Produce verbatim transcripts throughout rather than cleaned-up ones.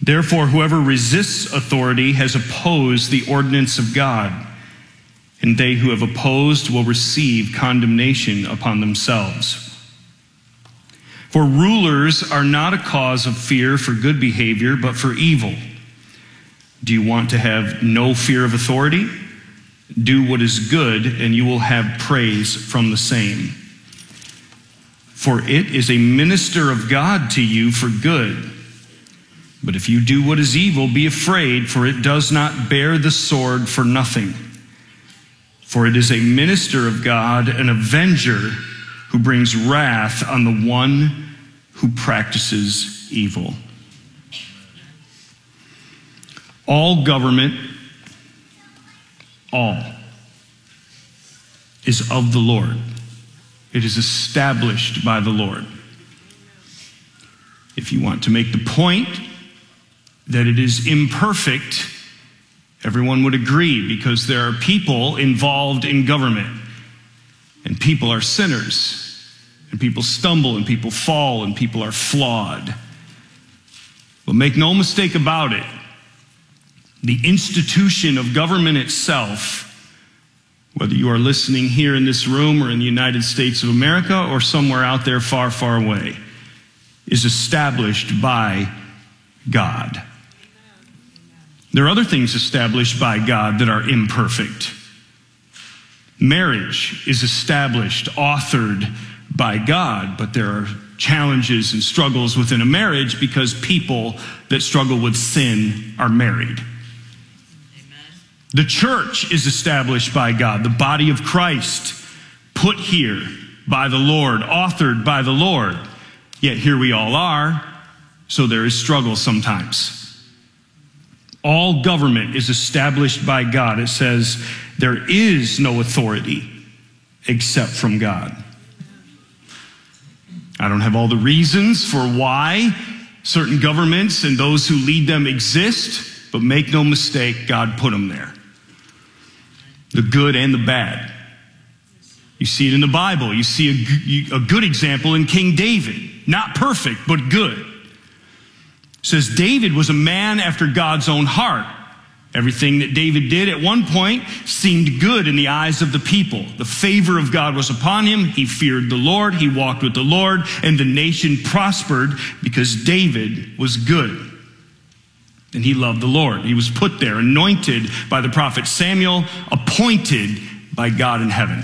Therefore, whoever resists authority has opposed the ordinance of God, and they who have opposed will receive condemnation upon themselves. For rulers are not a cause of fear for good behavior, but for evil. Do you want to have no fear of authority? Do what is good, and you will have praise from the same. For it is a minister of God to you for good. But if you do what is evil, be afraid, for it does not bear the sword for nothing. For it is a minister of God, an avenger, who brings wrath on the one who practices evil. All government, all, is of the Lord. It is established by the Lord. If you want to make the point that it is imperfect, everyone would agree, because there are people involved in government, and people are sinners, and people stumble, and people fall, and people are flawed. But make no mistake about it, the institution of government itself, whether you are listening here in this room or in the United States of America or somewhere out there far, far away, is established by God. There are other things established by God that are imperfect. Marriage is established, authored by God, but there are challenges and struggles within a marriage because people that struggle with sin are married. The church is established by God, the body of Christ, put here by the Lord, authored by the Lord. Yet here we all are, so there is struggle sometimes. All government is established by God. It says there is no authority except from God. I don't have all the reasons for why certain governments and those who lead them exist, but make no mistake, God put them there. The good and the bad. You see it in the Bible. You see a, a good example in King David. Not perfect, but good. It says David was a man after God's own heart. Everything that David did at one point seemed good in the eyes of the people. The favor of God was upon him. He feared the Lord. He walked with the Lord. And the nation prospered because David was good. And he loved the Lord. He was put there, anointed by the prophet Samuel, appointed by God in heaven.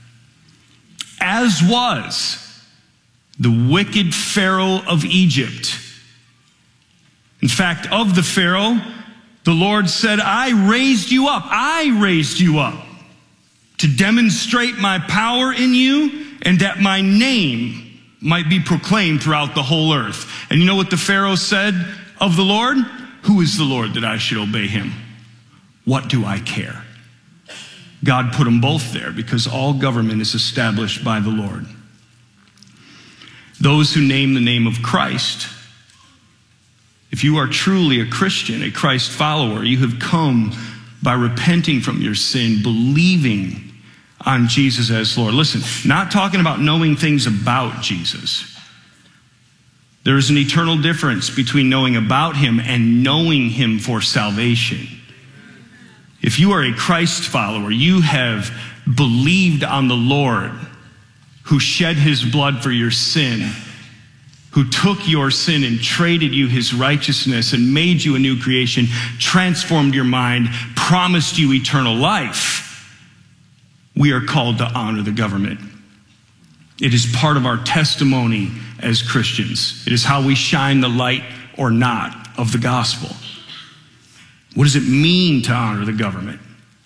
As was the wicked Pharaoh of Egypt. In fact, of the Pharaoh, the Lord said, I raised you up. I raised you up to demonstrate my power in you and that my name might be proclaimed throughout the whole earth. And you know what the Pharaoh said of the Lord? Who is the Lord that I should obey him? What do I care? God put them both there because all government is established by the Lord. Those who name the name of Christ, if you are truly a Christian, a Christ follower, you have come by repenting from your sin, believing on Jesus as Lord. Listen, not talking about knowing things about Jesus. There is an eternal difference between knowing about him and knowing him for salvation. If you are a Christ follower, you have believed on the Lord who shed his blood for your sin, who took your sin and traded you his righteousness and made you a new creation, transformed your mind, promised you eternal life. We are called to honor the government. It is part of our testimony as Christians. It is how we shine the light or not of the gospel. What does it mean to honor the government?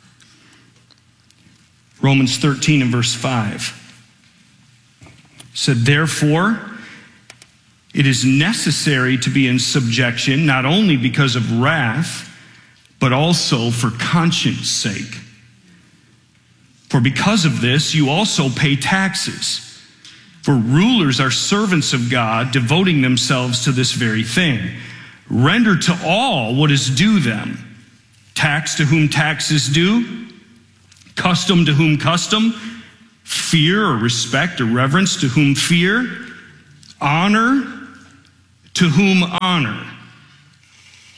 Romans thirteen and verse five said, therefore, it is necessary to be in subjection, not only because of wrath, but also for conscience sake. For because of this, you also pay taxes. For rulers are servants of God, devoting themselves to this very thing. Render to all what is due them. Tax to whom tax is due. Custom to whom custom. Fear or respect or reverence to whom fear. Honor to whom honor.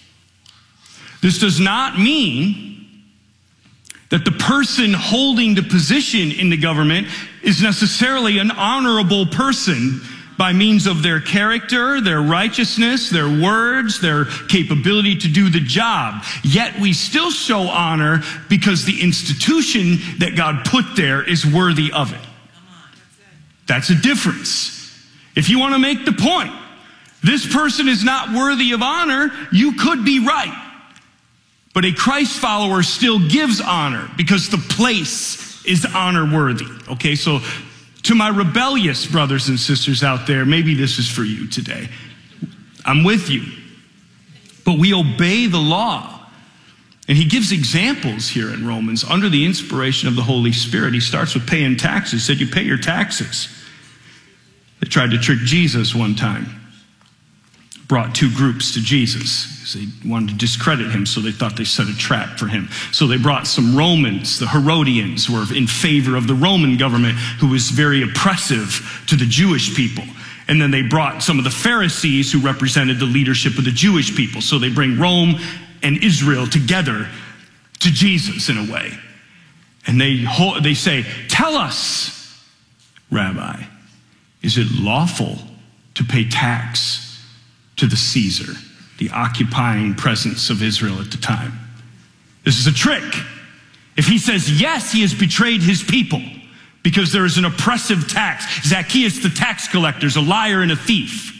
This does not mean that the person holding the position in the government is necessarily an honorable person by means of their character, their righteousness, their words, their capability to do the job. Yet we still show honor because the institution that God put there is worthy of it. That's a difference. If you want to make the point, this person is not worthy of honor, you could be right. But a Christ follower still gives honor because the place is honor worthy. Okay, so to my rebellious brothers and sisters out there, maybe this is for you today. I'm with you. But we obey the law. And he gives examples here in Romans under the inspiration of the Holy Spirit. He starts with paying taxes. He said, you pay your taxes. They tried to trick Jesus one time. Brought two groups to Jesus. They wanted to discredit him, so they thought they set a trap for him. So they brought some Romans. The Herodians were in favor of the Roman government, who was very oppressive to the Jewish people. And then they brought some of the Pharisees, who represented the leadership of the Jewish people. So they bring Rome and Israel together to Jesus in a way. And they, they say, tell us, Rabbi, is it lawful to pay tax to the Caesar, the occupying presence of Israel at the time? This is a trick. If he says yes, he has betrayed his people because there is an oppressive tax. Zacchaeus, the tax collector, is a liar and a thief.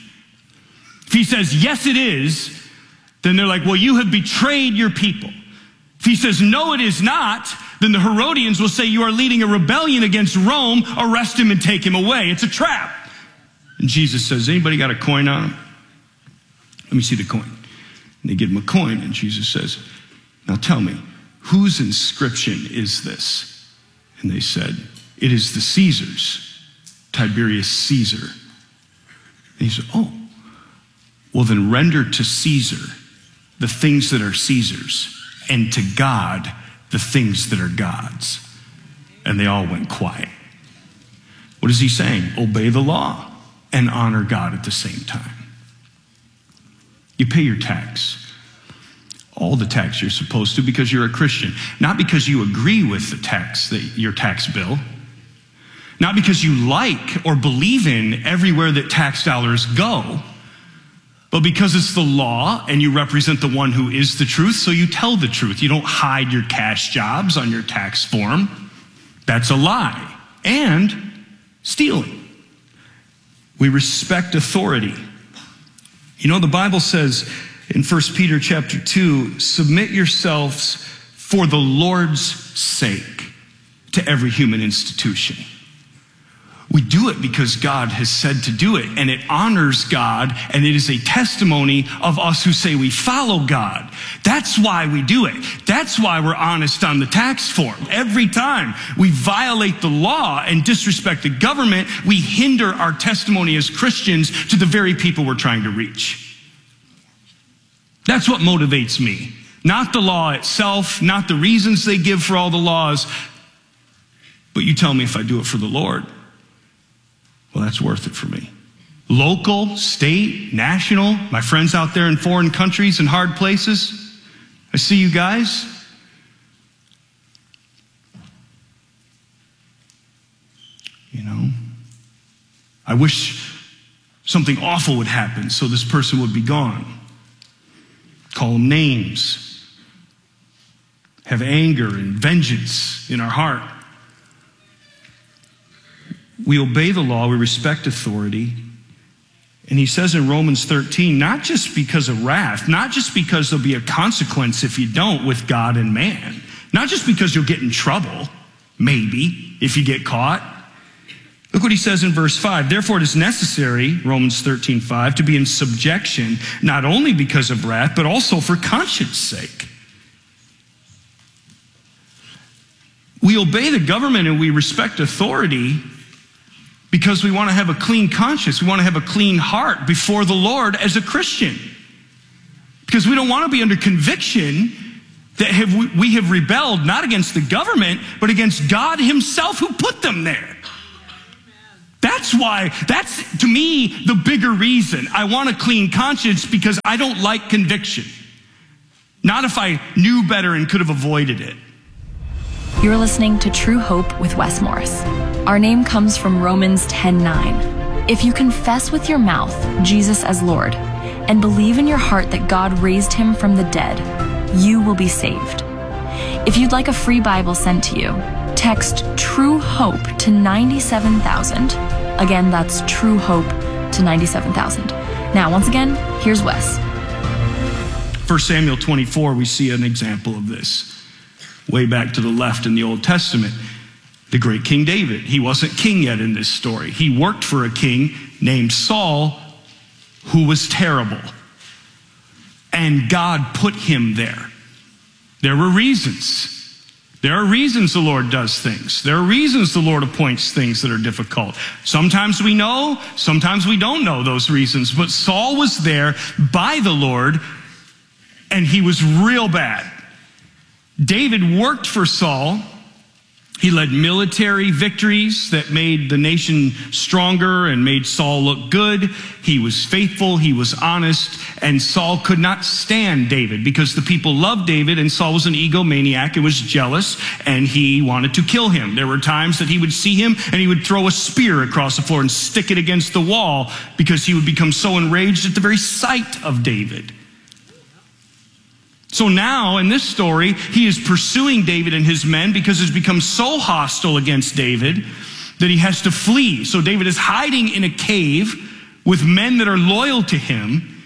If he says yes, it is, then they're like, well, you have betrayed your people. If he says no, it is not, then the Herodians will say you are leading a rebellion against Rome, arrest him and take him away. It's a trap. And Jesus says, anybody got a coin on him? Let me see the coin. And they give him a coin, and Jesus says, now tell me, whose inscription is this? And they said, it is the Caesar's, Tiberius Caesar. And he said, oh, well then render to Caesar the things that are Caesar's, and to God the things that are God's. And they all went quiet. What is he saying? Obey the law and honor God at the same time. You pay your tax, all the tax you're supposed to, because you're a Christian. Not because you agree with the tax, that your tax bill. Not because you like or believe in everywhere that tax dollars go, but because it's the law and you represent the one who is the truth, so you tell the truth. You don't hide your cash jobs on your tax form. That's a lie and stealing. We respect authority. You know, the Bible says in First Peter chapter two, submit yourselves for the Lord's sake to every human institution. We do it because God has said to do it, and it honors God, and it is a testimony of us who say we follow God. That's why we do it. That's why we're honest on the tax form. Every time we violate the law and disrespect the government, we hinder our testimony as Christians to the very people we're trying to reach. That's what motivates me. Not the law itself, not the reasons they give for all the laws, but you tell me if I do it for the Lord. Well, that's worth it for me. Local, state, national, my friends out there in foreign countries and hard places, I see you guys. You know, I wish something awful would happen so this person would be gone. Call them names. Have anger and vengeance in our heart. We obey the law, we respect authority. And he says in Romans thirteen, not just because of wrath, not just because there'll be a consequence if you don't with God and man, not just because you'll get in trouble, maybe, if you get caught. Look what he says in verse five. Therefore it is necessary, Romans thirteen five, to be in subjection, not only because of wrath, but also for conscience sake. We obey the government and we respect authority because we want to have a clean conscience. We want to have a clean heart before the Lord as a Christian. Because we don't want to be under conviction that have we, we have rebelled not against the government, but against God himself who put them there. That's why, that's to me the bigger reason. I want a clean conscience because I don't like conviction. Not if I knew better and could have avoided it. You're listening to True Hope with Wes Morris. Our name comes from Romans ten nine. If you confess with your mouth Jesus as Lord and believe in your heart that God raised him from the dead, you will be saved. If you'd like a free Bible sent to you, text True Hope to ninety-seven thousand. Again, that's True Hope to ninety-seven thousand. Now, once again, here's Wes. First Samuel twenty-four, we see an example of this. Way back to the left in the Old Testament, the great King David. He wasn't king yet in this story. He worked for a king named Saul who was terrible. And God put him there. There were reasons. There are reasons the Lord does things. There are reasons the Lord appoints things that are difficult. Sometimes we know, sometimes we don't know those reasons. But Saul was there by the Lord, and he was real bad. David worked for Saul. He led military victories that made the nation stronger and made Saul look good. He was faithful, he was honest, and Saul could not stand David because the people loved David, and Saul was an egomaniac and was jealous, and he wanted to kill him. There were times that he would see him and he would throw a spear across the floor and stick it against the wall because he would become so enraged at the very sight of David. So now, in this story, he is pursuing David and his men because it's become so hostile against David that he has to flee. So David is hiding in a cave with men that are loyal to him,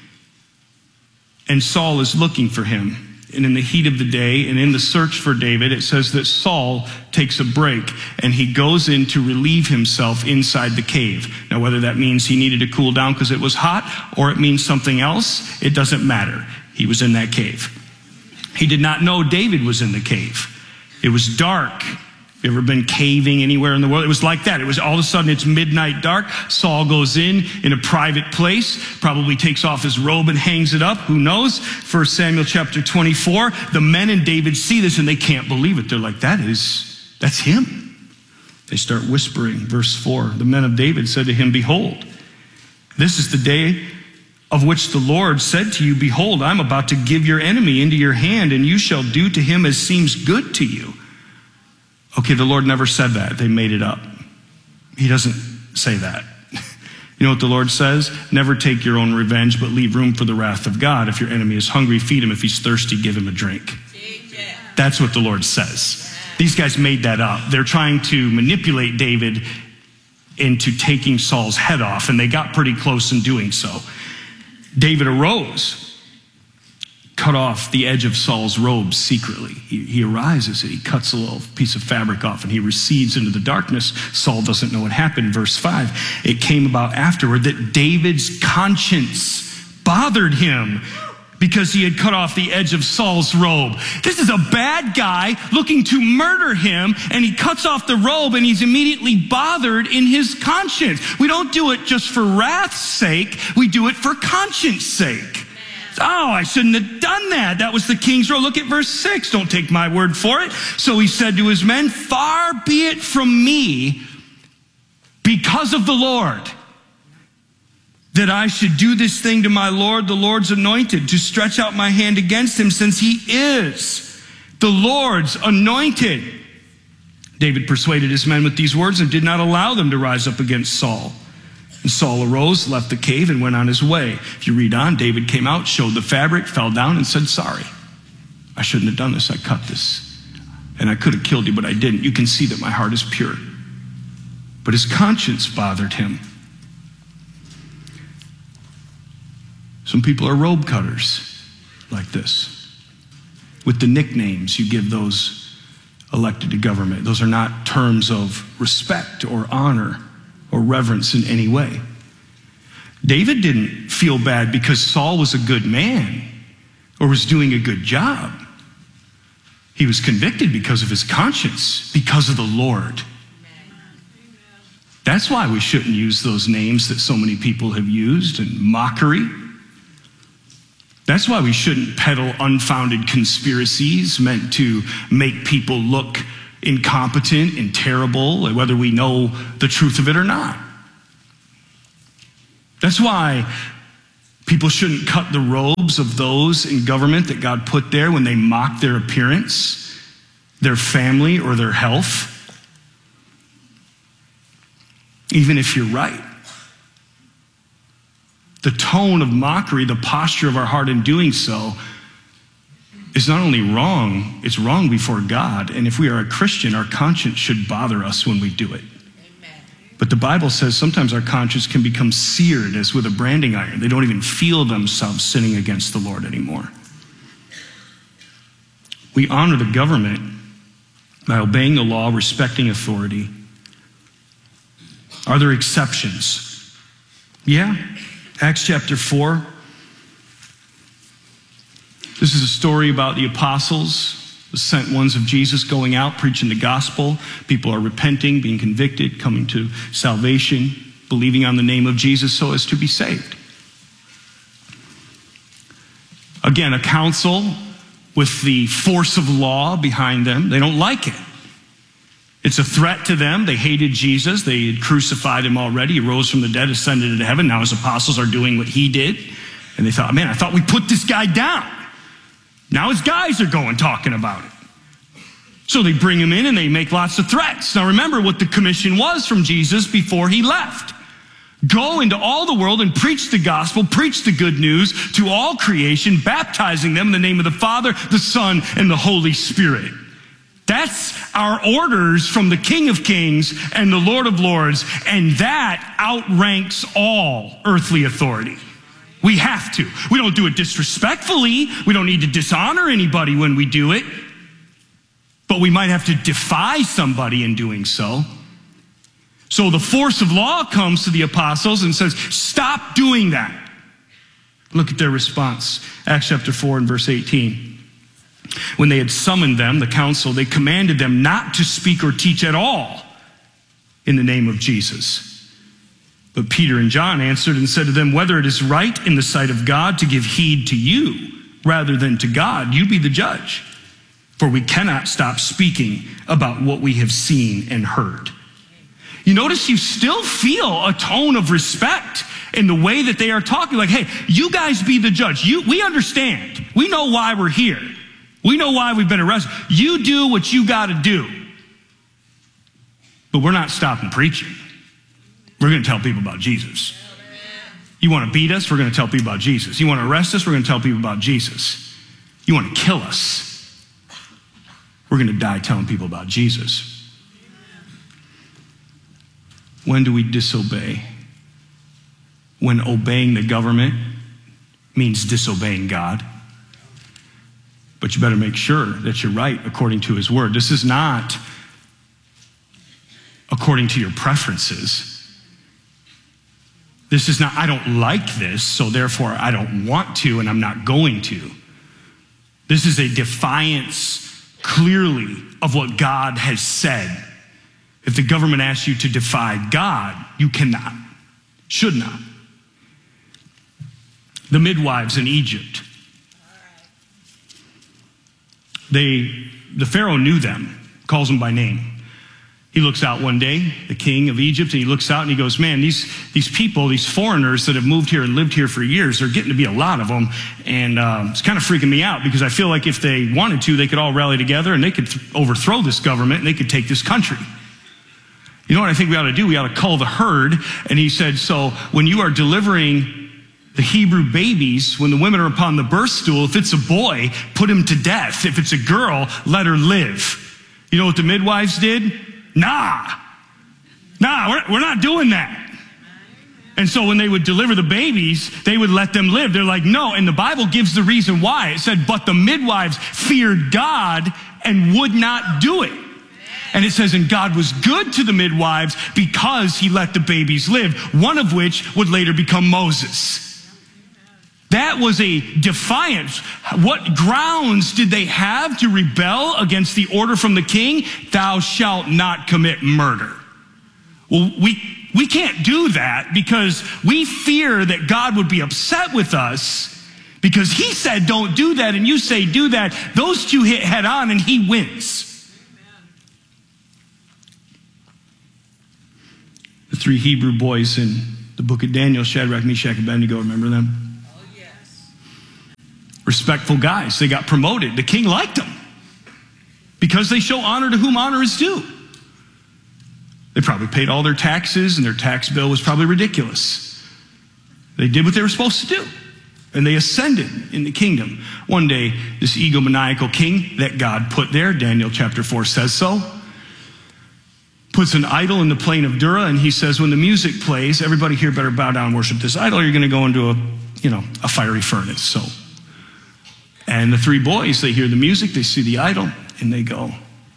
and Saul is looking for him. And in the heat of the day and in the search for David, it says that Saul takes a break and he goes in to relieve himself inside the cave. Now, whether that means he needed to cool down because it was hot or it means something else, it doesn't matter. He was in that cave. He did not know David was in the cave. It was dark. You ever been caving anywhere in the world? It was like that. It was all of a sudden it's midnight dark. Saul goes in in a private place, probably takes off his robe and hangs it up. Who knows? First Samuel chapter twenty-four. The men in David see this and they can't believe it. They're like, that is, that's him. They start whispering. Verse four, the men of David said to him, behold, this is the day of which the Lord said to you, behold, I'm about to give your enemy into your hand, and you shall do to him as seems good to you. Okay, the Lord never said that. They made it up. He doesn't say that. You know what the Lord says? Never take your own revenge, but leave room for the wrath of God. If your enemy is hungry, feed him. If he's thirsty, give him a drink. That's what the Lord says. These guys made that up. They're trying to manipulate David into taking Saul's head off, and they got pretty close in doing so. David arose, cut off the edge of Saul's robe secretly. He, he arises and he cuts a little piece of fabric off and he recedes into the darkness. Saul doesn't know what happened. Verse five, it came about afterward that David's conscience bothered him because he had cut off the edge of Saul's robe. This is a bad guy looking to murder him, and he cuts off the robe and he's immediately bothered in his conscience. We don't do it just for wrath's sake. We do it for conscience sake. Oh, I shouldn't have done that. That was the king's robe. Look at verse six. Don't take my word for it. So he said to his men, far be it from me, because of the Lord, that I should do this thing to my Lord, the Lord's anointed, to stretch out my hand against him, since he is the Lord's anointed. David persuaded his men with these words and did not allow them to rise up against Saul. And Saul arose, left the cave, and went on his way. If you read on, David came out, showed the fabric, fell down, and said, sorry, I shouldn't have done this. I cut this. And I could have killed you, but I didn't. You can see that my heart is pure. But his conscience bothered him. Some people are robe cutters like this. With the nicknames you give those elected to government. Those are not terms of respect or honor or reverence in any way. David didn't feel bad because Saul was a good man or was doing a good job. He was convicted because of his conscience, because of the Lord. That's why we shouldn't use those names that so many people have used in mockery. That's why we shouldn't peddle unfounded conspiracies meant to make people look incompetent and terrible, whether we know the truth of it or not. That's why People shouldn't cut the robes of those in government that God put there when they mock their appearance, their family, or their health. Even if you're right. The tone of mockery, the posture of our heart in doing so, is not only wrong, it's wrong before God. And if we are a Christian, our conscience should bother us when we do it. Amen. But the Bible says sometimes our conscience can become seared as with a branding iron. They don't even feel themselves sinning against the Lord anymore. We honor the government by obeying the law, respecting authority. Are there exceptions? Yeah. Acts chapter four. This is a story about the apostles, the sent ones of Jesus, going out, preaching the gospel. People are repenting, being convicted, coming to salvation, believing on the name of Jesus so as to be saved. Again, a council with the force of law behind them. They don't like it. It's a threat to them. They hated Jesus. They had crucified him already. He rose from the dead, ascended into heaven. Now his apostles are doing what he did. And they thought, man, I thought we put this guy down. Now his guys are going talking about it. So they bring him in and they make lots of threats. Now remember what the commission was from Jesus before he left. Go into all the world and preach the gospel, preach the good news to all creation, baptizing them in the name of the Father, the Son, and the Holy Spirit. That's our orders from the King of Kings and the Lord of Lords, and that outranks all earthly authority. We have to. We don't do it disrespectfully. We don't need to dishonor anybody when we do it. But we might have to defy somebody in doing so. So the force of law comes to the apostles and says, stop doing that. Look at their response. Acts chapter four and verse eighteen. When they had summoned them, the council, they commanded them not to speak or teach at all in the name of Jesus. But Peter and John answered and said to them, whether it is right in the sight of God to give heed to you rather than to God, you be the judge. For we cannot stop speaking about what we have seen and heard. You notice you still feel a tone of respect in the way that they are talking. Like, hey, you guys be the judge. You, we understand. We know why we're here. We know why we've been arrested. You do what you got to do. But we're not stopping preaching. We're going to tell people about Jesus. You want to beat us? We're going to tell people about Jesus. You want to arrest us? We're going to tell people about Jesus. You want to kill us? We're going to die telling people about Jesus. When do we disobey? When obeying the government means disobeying God. But you better make sure that you're right according to his word. This is not according to your preferences. This is not, I don't like this, so therefore I don't want to and I'm not going to. This is a defiance clearly of what God has said. If the government asks you to defy God, you cannot, should not. The midwives in Egypt, they, the Pharaoh knew them, calls them by name. He looks out one day, the king of Egypt, and he looks out and he goes, man, these, these people, these foreigners that have moved here and lived here for years, they're getting to be a lot of them. And uh, it's kind of freaking me out because I feel like if they wanted to, they could all rally together and they could th- overthrow this government and they could take this country. You know what I think we ought to do? We ought to cull the herd. And he said, so when you are delivering the Hebrew babies, when the women are upon the birth stool, if it's a boy, put him to death. If it's a girl, let her live. You know what the midwives did? Nah, nah, we're, we're not doing that. And so when they would deliver the babies, they would let them live. They're like, no. And the Bible gives the reason why. It said, but the midwives feared God and would not do it. And it says, and God was good to the midwives because he let the babies live, one of which would later become Moses. That was a defiance. What grounds did they have to rebel against the order from the king? Thou shalt not commit murder. Well, we, we can't do that because we fear that God would be upset with us because he said don't do that and you say do that. Those two hit head on and he wins. Amen. The three Hebrew boys in the book of Daniel, Shadrach, Meshach, and Abednego, remember them? Respectful guys. They got promoted. The king liked them because they show honor to whom honor is due. They probably paid all their taxes, and their tax bill was probably ridiculous. They did what they were supposed to do, and they ascended in the kingdom. One day, this egomaniacal king that God put there, Daniel chapter four says so, puts an idol in the plain of Dura, and he says, when the music plays, everybody here better bow down and worship this idol, or you're going to go into a, you know, a fiery furnace. So, and the three boys, they hear the music, they see the idol, and they go,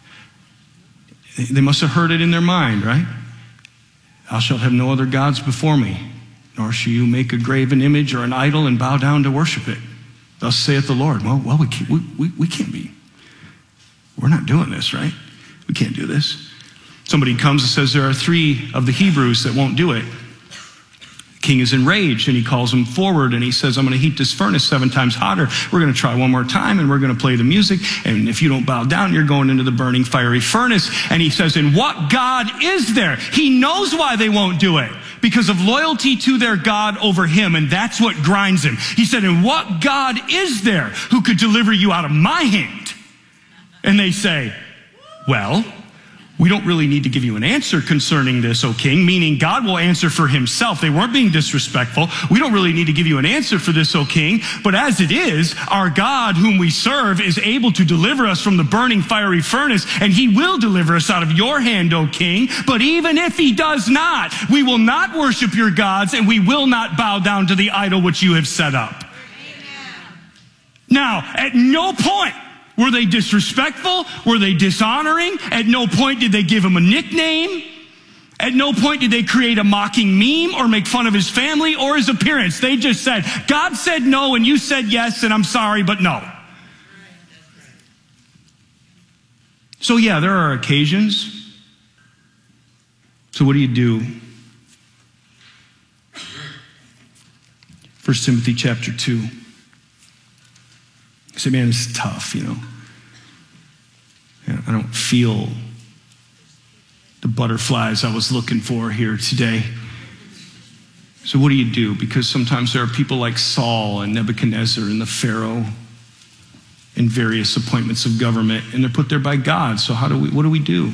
they must have heard it in their mind, right? Thou shalt have no other gods before me, nor shall you make a graven image or an idol and bow down to worship it. Thus saith the Lord. Well, well, we can't, we, we, we can't be. We're not doing this, right? We can't do this. Somebody comes and says there are three of the Hebrews that won't do it. The king is enraged, and he calls them forward, and he says, I'm going to heat this furnace seven times hotter. We're going to try one more time, and we're going to play the music, and if you don't bow down, you're going into the burning fiery furnace. And he says, and what God is there? He knows why they won't do it, because of loyalty to their God over him, and that's what grinds him. He said, and what God is there who could deliver you out of my hand? And they say, well, we don't really need to give you an answer concerning this, O king, meaning God will answer for himself. They weren't being disrespectful. We don't really need to give you an answer for this, O king. But as it is, our God whom we serve is able to deliver us from the burning fiery furnace, and he will deliver us out of your hand, O king. But even if he does not, we will not worship your gods, and we will not bow down to the idol which you have set up. Amen. Now, at no point were they disrespectful? Were they dishonoring? At no point did they give him a nickname. At no point did they create a mocking meme or make fun of his family or his appearance. They just said, God said no and you said yes, and I'm sorry, but no. So yeah, there are occasions. So what do you do? First Timothy chapter two. You say, man, this is tough, you know. I don't feel the butterflies I was looking for here today. So what do you do? Because sometimes there are people like Saul and Nebuchadnezzar and the Pharaoh and various appointments of government, and they're put there by God. So how do we, what do we do?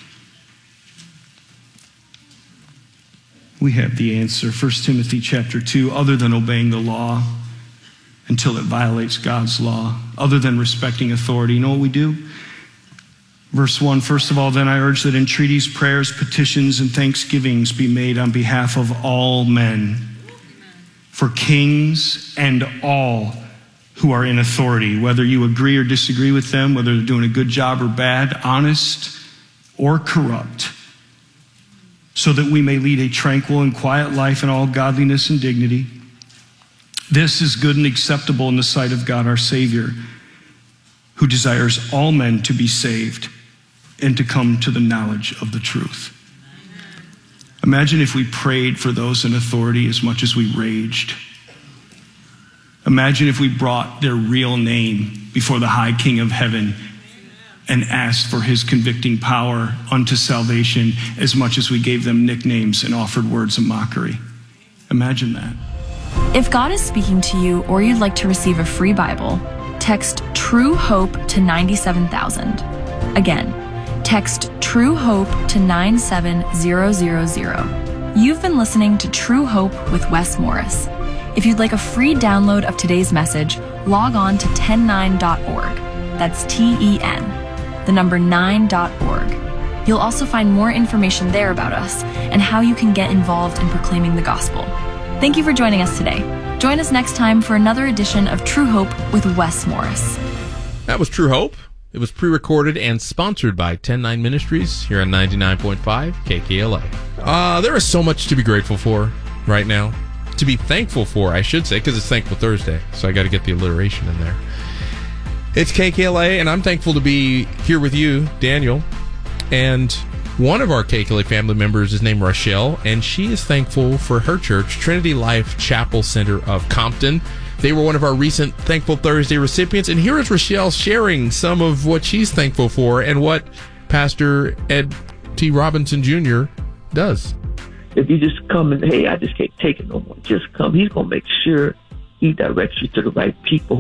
We have the answer. First Timothy chapter two, other than obeying the law until it violates God's law, other than respecting authority, you know what we do? Verse one, first of all, then I urge that entreaties, prayers, petitions, and thanksgivings be made on behalf of all men, for kings and all who are in authority, whether you agree or disagree with them, whether they're doing a good job or bad, honest or corrupt, so that we may lead a tranquil and quiet life in all godliness and dignity. This is good and acceptable in the sight of God our Savior, who desires all men to be saved and to come to the knowledge of the truth. Imagine if we prayed for those in authority as much as we raged. Imagine if we brought their real name before the high King of heaven and asked for his convicting power unto salvation as much as we gave them nicknames and offered words of mockery. Imagine that. If God is speaking to you or you'd like to receive a free Bible, text True Hope to ninety-seven thousand. Again, text True Hope to nine seven zero zero zero. You've been listening to True Hope with Wes Morris. If you'd like a free download of today's message, log on to ten nine dot org. That's T E N, the number nine dot org. You'll also find more information there about us and how you can get involved in proclaiming the gospel. Thank you for joining us today. Join us next time for another edition of True Hope with Wes Morris. That was True Hope. It was pre-recorded and sponsored by ten nine Ministries here on ninety-nine point five K K L A. Uh, there is so much to be grateful for right now. To be thankful for, I should say, because it's Thankful Thursday, so I got to get the alliteration in there. It's K K L A, and I'm thankful to be here with you, Daniel. And one of our K K L A family members is named Rochelle, and she is thankful for her church, Trinity Life Chapel Center of Compton. They were one of our recent Thankful Thursday recipients, and here is Rochelle sharing some of what she's thankful for and what Pastor Ed T. Robinson Junior does. If you just come and, hey, I just can't take it no more, just come. He's going to make sure he directs you to the right people who's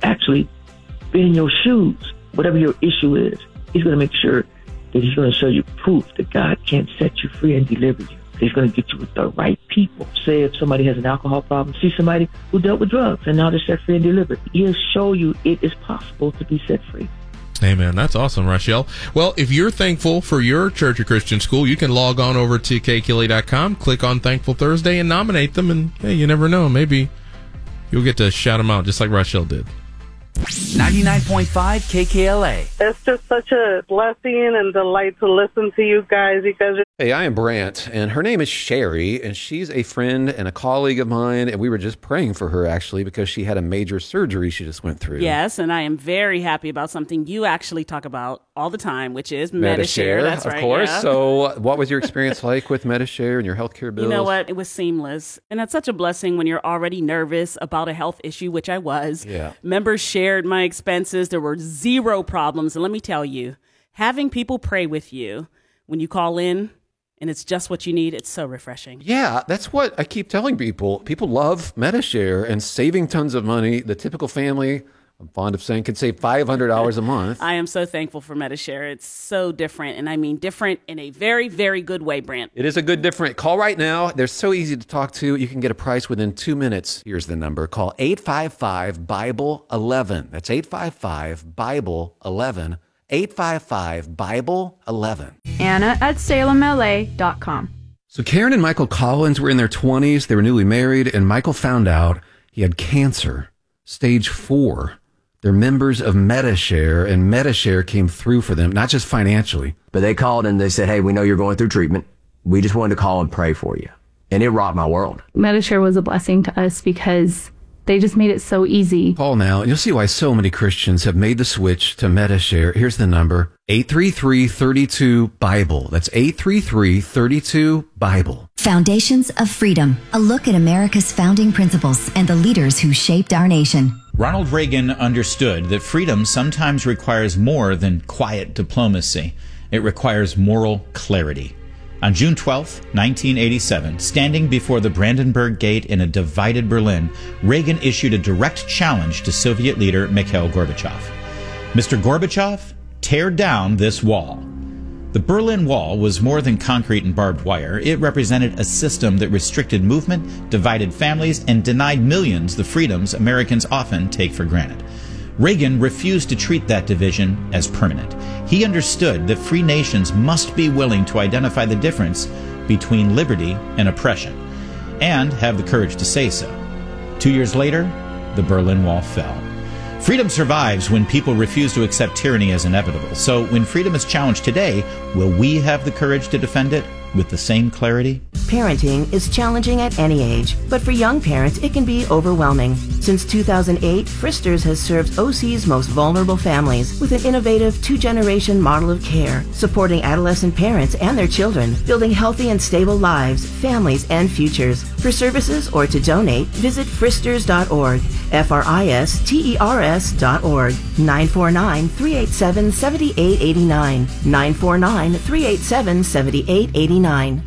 actually been in your shoes, whatever your issue is. He's going to make sure that he's going to show you proof that God can set you free and deliver you. He's going to get you with the right people. Say if somebody has an alcohol problem, see somebody who dealt with drugs and now they're set free and delivered. He'll show you it is possible to be set free. Amen. That's awesome, Rachelle. Well, if you're thankful for your church or Christian school, you can log on over to K K L A dot com, click on Thankful Thursday, and nominate them. And hey, you never know, maybe you'll get to shout them out just like Rachelle did. ninety-nine point five K K L A. It's just such a blessing and delight to listen to you guys. You guys are- Hey, I am Brant, and her name is Sherry, and she's a friend and a colleague of mine, and we were just praying for her, actually, because she had a major surgery she just went through. Yes, and I am very happy about something you actually talk about all the time, which is Medi-Share. Medi-Share, That's of right, course. yeah. So what was your experience like with Medi-Share and your healthcare bills? You know what? It was seamless. And that's such a blessing when you're already nervous about a health issue, which I was. Yeah. Members shared my expenses. There were zero problems. And let me tell you, having people pray with you when you call in and it's just what you need, it's so refreshing. Yeah, that's what I keep telling people. People love Medi-Share and saving tons of money. The typical family, I'm fond of saying, can save five hundred dollars a month. I am so thankful for Medi-Share. It's so different, and I mean different in a very, very good way, Brant. It is a good different. Call right now. They're so easy to talk to. You can get a price within two minutes. Here's the number. Call eight five five, Bible eleven. That's eight five five, Bible eleven. eight five five, Bible eleven. Anna at Salem L A dot com. So Karen and Michael Collins were in their twenties. They were newly married, and Michael found out he had cancer, stage four. They're members of Medi-Share, and Medi-Share came through for them, not just financially. But they called and they said, hey, we know you're going through treatment. We just wanted to call and pray for you. And it rocked my world. Medi-Share was a blessing to us because they just made it so easy. Call now, and you'll see why so many Christians have made the switch to Medi-Share. Here's the number, eight three three, three two, Bible. That's eight three three, three two, Bible. Foundations of Freedom, a look at America's founding principles and the leaders who shaped our nation. Ronald Reagan understood that freedom sometimes requires more than quiet diplomacy. It requires moral clarity. On June twelfth, nineteen eighty-seven, standing before the Brandenburg Gate in a divided Berlin, Reagan issued a direct challenge to Soviet leader Mikhail Gorbachev. Mister Gorbachev, tear down this wall. The Berlin Wall was more than concrete and barbed wire. It represented a system that restricted movement, divided families, and denied millions the freedoms Americans often take for granted. Reagan refused to treat that division as permanent. He understood that free nations must be willing to identify the difference between liberty and oppression, and have the courage to say so. Two years later, the Berlin Wall fell. Freedom survives when people refuse to accept tyranny as inevitable. So when freedom is challenged today, will we have the courage to defend it with the same clarity? Parenting is challenging at any age, but for young parents, it can be overwhelming. Since two thousand eight, Fristers has served O C's most vulnerable families with an innovative two-generation model of care, supporting adolescent parents and their children, building healthy and stable lives, families, and futures. For services or to donate, visit fristers dot org, F R I S T E R S dot org, nine four nine, three eight seven, seven eight eight nine, nine four nine, three eight seven, seven eight eight nine.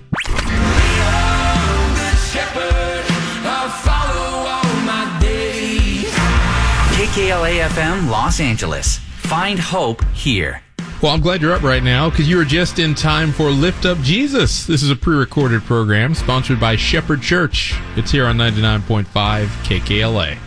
K K L A F M Los Angeles. Find hope here. Well, I'm glad you're up right now because you were just in time for Lift Up Jesus. This is a pre-recorded program sponsored by Shepherd Church. It's here on ninety-nine point five K K L A.